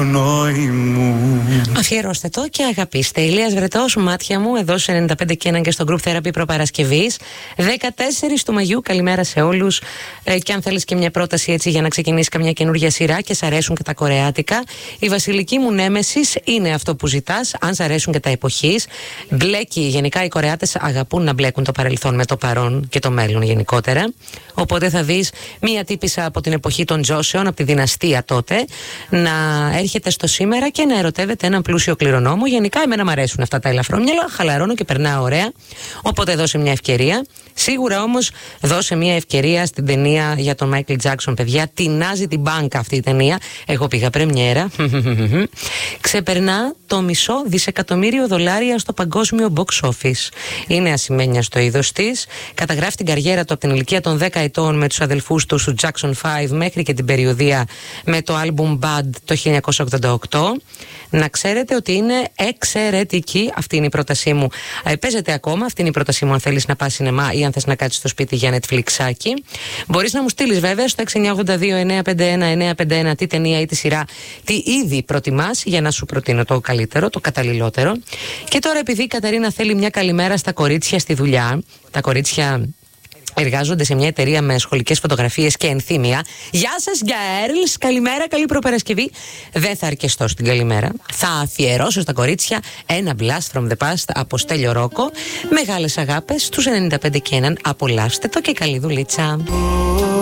Αφιερώστε το και αγαπήστε. Ηλίας Βρετός, μάτια μου, εδώ σε 95 και 1 και στο Group Therapy προπαρασκευής 14 του Μαγιού. Καλημέρα σε όλους. Και αν θέλεις και μια πρόταση έτσι για να ξεκινήσει καμιά καινούργια σειρά και σ' αρέσουν και τα κορεάτικα, η βασιλική μου νέμεσης είναι αυτό που ζητάς. Αν σ' αρέσουν και τα εποχής, μπλέκει. Γενικά οι Κορεάτες αγαπούν να μπλέκουν το παρελθόν με το παρόν και το μέλλον γενικότερα. Οπότε θα δεις μία τύπισσα από την εποχή των Τζόσεων, από τη δυναστεία τότε, να έρχεται στο σήμερα και να ερωτεύεται έναν πλούσιο κληρονόμο. Γενικά, εμένα μου αρέσουν αυτά τα ελαφρόμυαλα, χαλαρώνω και περνάω ωραία. Οπότε δώσε μια ευκαιρία. Σίγουρα όμως δώσε μια ευκαιρία στην ταινία για τον Μάικλ Τζάκσον, παιδιά. Τεινάζει την μπάνκα αυτή η ταινία. Εγώ πήγα πρεμιέρα. Ξεπερνά το $500 δισεκατομμύριο στο παγκόσμιο box office. Είναι ασημένια στο είδος της. Καταγράφει την καριέρα του από την ηλικία των 10 ετών με τους αδελφούς του του Jackson 5 μέχρι και την περιοδία με το album Bad το 1988. Να ξέρετε ότι είναι εξαιρετική. Αυτή είναι η πρότασή μου. Παίζεται ακόμα. Αυτή είναι η πρότασή μου αν θέλεις να πας σινεμά ή αν θες να κάτσεις στο σπίτι για Netflixάκι. Μπορείς να μου στείλεις βέβαια στο 6982-951-951 τι ταινία ή τη σειρά, τι ήδη προτιμάς για να σου προτείνω το καλύτερο, το καταλληλότερο. Και τώρα, επειδή η Καταρίνα θέλει μια καλημέρα στα κορίτσια στη δουλειά, τα κορίτσια εργάζονται σε μια εταιρεία με σχολικές φωτογραφίες και ενθύμια. Γεια σας, girls! Καλημέρα, καλή προπαρασκευή. Δεν θα αρκεστώ στην καλημέρα. Θα αφιερώσω στα κορίτσια ένα blast from the past από Στέλιο Ρόκο. Μεγάλες αγάπες στους 95 και 1. Απολαύστε το και καλή δουλίτσα.